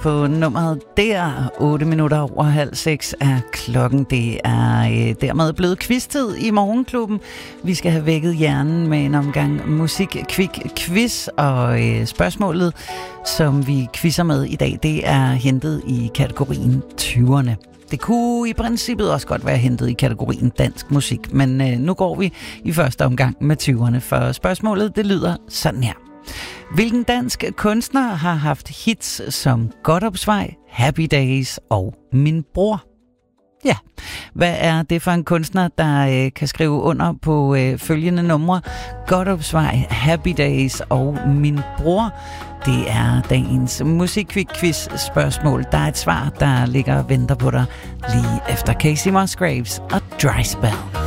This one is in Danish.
på nummeret der. 8 minutter over halv 6 er klokken. Det er dermed blevet quiz-tid i Morgenklubben. Vi skal have vækket hjernen med en omgang musik-quiz, og spørgsmålet, som vi quizzer med i dag, det er hentet i kategorien 20'erne. Det kunne i princippet også godt være hentet i kategorien dansk musik, men nu går vi i første omgang med 20'erne, for spørgsmålet det lyder sådan her. Hvilken dansk kunstner har haft hits som Godthåbsvej, Happy Days og Min Bror? Ja, hvad er det for en kunstner, der kan skrive under på følgende numre? Godthåbsvej, Happy Days og Min Bror. Det er dagens musikquiz-spørgsmål. Der er et svar, der ligger og venter på dig lige efter Casey Musgraves og Dry Spell.